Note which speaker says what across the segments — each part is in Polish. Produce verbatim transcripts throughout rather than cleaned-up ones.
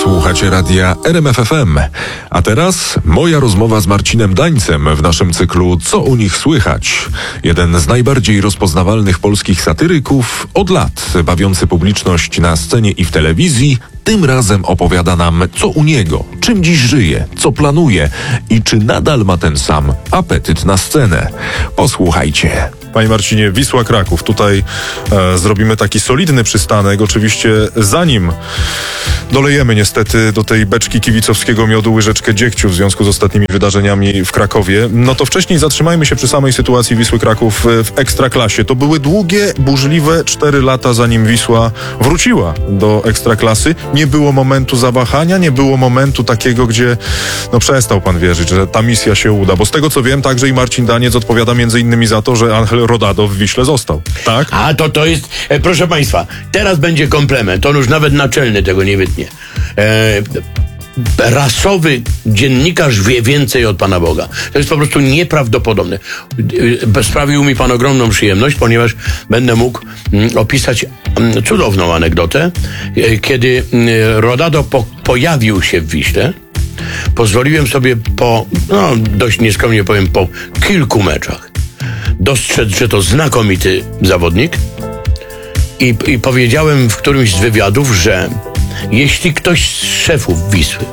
Speaker 1: Słuchacie radia R M F F M. A teraz moja rozmowa z Marcinem Dańcem w naszym cyklu Co u nich słychać? Jeden z najbardziej rozpoznawalnych polskich satyryków, od lat bawiący publiczność na scenie i w telewizji, tym razem opowiada nam, co u niego, czym dziś żyje, co planuje i czy nadal ma ten sam apetyt na scenę. Posłuchajcie.
Speaker 2: Panie Marcinie, Wisła Kraków. Tutaj e, zrobimy taki solidny przystanek. Oczywiście zanim dolejemy niestety do tej beczki kibicowskiego miodu łyżeczkę dziegciu w związku z ostatnimi wydarzeniami w Krakowie, no to wcześniej zatrzymajmy się przy samej sytuacji Wisły Kraków w Ekstraklasie. To były długie, burzliwe cztery lata, zanim Wisła wróciła do Ekstraklasy. Nie było momentu zawahania, nie było momentu takiego, gdzie no przestał pan wierzyć, że ta misja się uda. Bo z tego co wiem, także i Marcin Daniec odpowiada między innymi za to, że Angel Rodado w Wiśle został. Tak?
Speaker 3: A to to jest, e, proszę państwa, teraz będzie komplement, on już nawet naczelny tego nie wytnie. E, rasowy dziennikarz wie więcej od Pana Boga. To jest po prostu nieprawdopodobne. E, sprawił mi Pan ogromną przyjemność, ponieważ będę mógł m, opisać m, cudowną anegdotę, e, kiedy m, Rodado po, pojawił się w Wiśle. Pozwoliłem sobie po, no dość nieskromnie powiem, po kilku meczach dostrzec, że to znakomity zawodnik i, i powiedziałem w którymś z wywiadów, że jeśli ktoś z szefów Wisły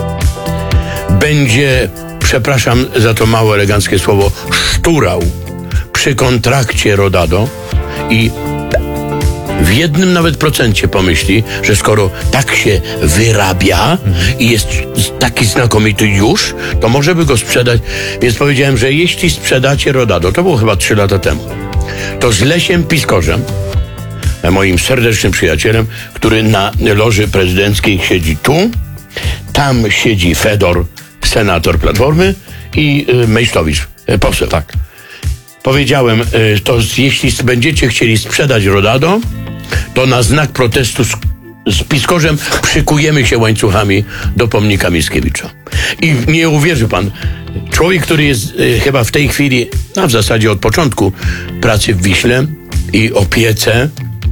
Speaker 3: będzie, przepraszam za to mało eleganckie słowo, szturał przy kontrakcie Rodado i w jednym nawet procencie pomyśli, że skoro tak się wyrabia i jest taki znakomity już, to może by go sprzedać. Więc powiedziałem, że jeśli sprzedacie Rodado, to było chyba trzy lata temu, to z Lesiem Piskorzem, moim serdecznym przyjacielem, który na loży prezydenckiej siedzi tu, tam siedzi Fedor, senator Platformy i y, Mejsztowicz, y, poseł. Tak. Powiedziałem, y, to jeśli będziecie chcieli sprzedać Rodado, to na znak protestu z, z Piskorzem przykujemy się łańcuchami do pomnika Mickiewicza. I nie uwierzy pan, człowiek, który jest y, chyba w tej chwili, a w zasadzie od początku pracy w Wiśle i opiece,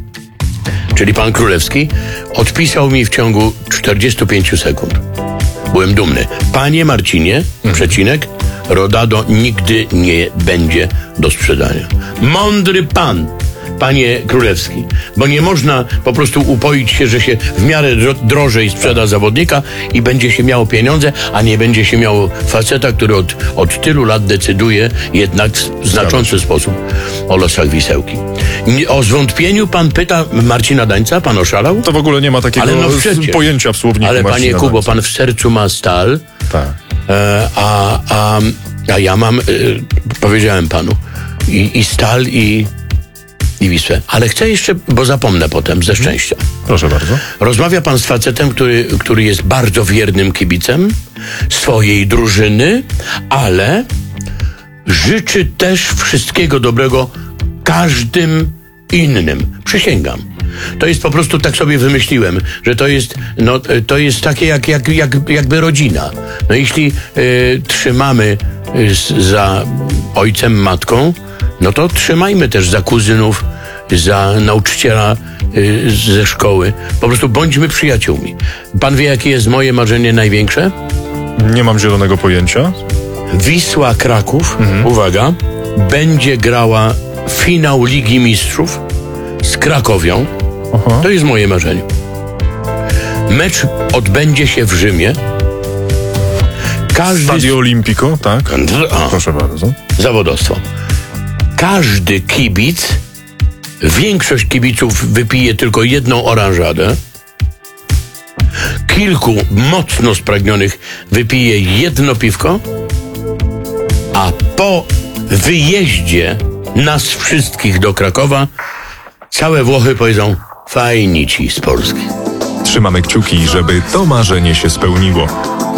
Speaker 3: czyli pan Królewski, odpisał mi w ciągu czterdziestu pięciu sekund. Byłem dumny. Panie Marcinie, przecinek, Rodado nigdy nie będzie do sprzedania. Mądry pan, panie Królewski, bo nie można po prostu upoić się, że się w miarę drożej sprzeda zawodnika i będzie się miało pieniądze, a nie będzie się miało faceta, który od, od tylu lat decyduje jednak w znaczący sposób o losach Wisełki. Nie, o zwątpieniu pan pyta Marcina Dańca? Pan oszalał?
Speaker 2: To w ogóle nie ma takiego no pojęcia w słowniku.
Speaker 3: Ale
Speaker 2: Marcina
Speaker 3: panie Kubo,
Speaker 2: Dańca.
Speaker 3: pan w sercu ma stal,
Speaker 2: tak.
Speaker 3: e, a, a, a ja mam, e, powiedziałem panu, i, i stal, i i Wisłę. Ale chcę jeszcze, bo zapomnę potem, ze szczęścia.
Speaker 2: Proszę bardzo.
Speaker 3: Rozmawia pan z facetem, który, który jest bardzo wiernym kibicem swojej drużyny, ale życzy też wszystkiego dobrego każdym innym. Przysięgam. To jest po prostu, tak sobie wymyśliłem, że to jest, no, to jest takie jak, jak, jak, jakby rodzina. No jeśli y, trzymamy y, za ojcem, matką, no to trzymajmy też za kuzynów, za nauczyciela y, ze szkoły. Po prostu bądźmy przyjaciółmi. Pan wie, jakie jest moje marzenie największe?
Speaker 2: Nie mam zielonego pojęcia.
Speaker 3: Wisła Kraków, mhm. uwaga, będzie grała finał Ligi Mistrzów z Krakowią. Aha. To jest moje marzenie. Mecz odbędzie się w Rzymie. Każdy...
Speaker 2: Stadio Olimpico, tak?
Speaker 3: A.
Speaker 2: Proszę bardzo.
Speaker 3: Zawodowstwo. Każdy kibic, większość kibiców wypije tylko jedną oranżadę, kilku mocno spragnionych wypije jedno piwko, a po wyjeździe nas wszystkich do Krakowa całe Włochy powiedzą: fajni ci z Polski.
Speaker 1: Trzymamy kciuki, żeby to marzenie się spełniło.